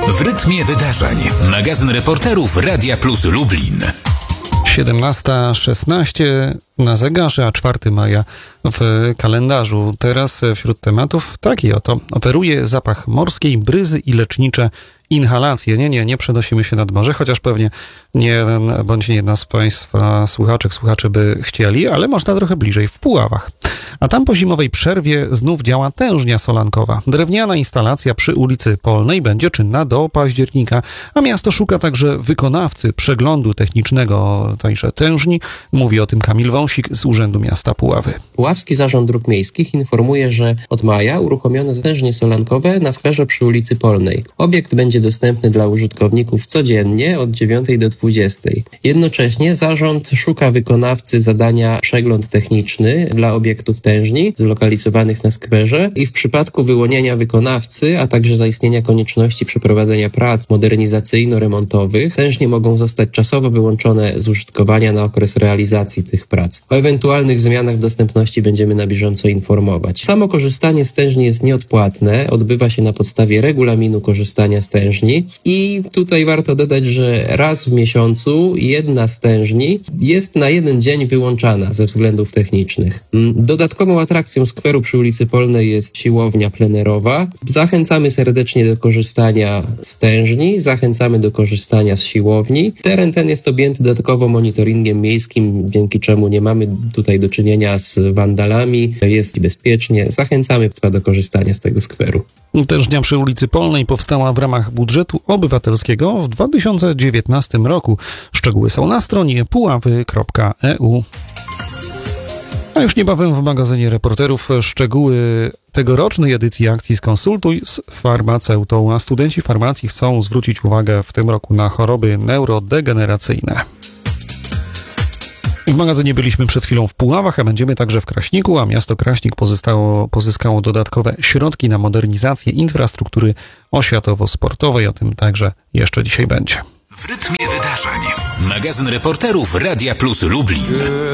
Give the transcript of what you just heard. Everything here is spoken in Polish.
W rytmie wydarzeń. Magazyn reporterów Radia Plus Lublin. 17:16 na zegarze, a 4 maja w kalendarzu. Teraz wśród tematów taki oto. Operuje zapach morskiej bryzy i lecznicze inhalacje. Nie przenosimy się nad morze, chociaż pewnie nie jeden bądź nie jedna z Państwa słuchaczy by chcieli, ale można trochę bliżej, w Puławach. A tam po zimowej przerwie znów działa tężnia solankowa. Drewniana instalacja przy ulicy Polnej będzie czynna do października, a miasto szuka także wykonawcy przeglądu technicznego tejże tężni. Mówi o tym Kamil Wąsik z Urzędu Miasta Puławy. Puławski Zarząd Dróg Miejskich informuje, że od maja uruchomiono tężnie solankowe na skwerze przy ulicy Polnej. Obiekt będzie dostępny dla użytkowników codziennie od 9 do 20. Jednocześnie zarząd szuka wykonawcy zadania przegląd techniczny dla obiektów tężni zlokalizowanych na skwerze i w przypadku wyłonienia wykonawcy, a także zaistnienia konieczności przeprowadzenia prac modernizacyjno-remontowych, tężnie mogą zostać czasowo wyłączone z użytkowania na okres realizacji tych prac. O ewentualnych zmianach dostępności będziemy na bieżąco informować. Samo korzystanie z tężni jest nieodpłatne, odbywa się na podstawie regulaminu korzystania z tężni i tutaj warto dodać, że raz w miesiącu jedna z tężni jest na jeden dzień wyłączana ze względów technicznych. Dodatkową atrakcją skweru przy ulicy Polnej jest siłownia plenerowa. Zachęcamy serdecznie do korzystania z tężni, zachęcamy do korzystania z siłowni. Teren ten jest objęty dodatkowo monitoringiem miejskim, dzięki czemu nie mamy tutaj do czynienia z wandalami, jest bezpiecznie. Zachęcamy do korzystania z tego skweru. Tężnia przy ulicy Polnej powstała w ramach budżetu obywatelskiego w 2019 roku. Szczegóły są na stronie puławy.eu. A już niebawem w magazynie reporterów szczegóły tegorocznej edycji akcji Skonsultuj z farmaceutą, a studenci farmacji chcą zwrócić uwagę w tym roku na choroby neurodegeneracyjne. W magazynie byliśmy przed chwilą w Puławach, a będziemy także w Kraśniku, a miasto Kraśnik pozyskało dodatkowe środki na modernizację infrastruktury oświatowo-sportowej. O tym także jeszcze dzisiaj będzie. W rytmie wydarzeń. Magazyn reporterów Radia Plus Lublin.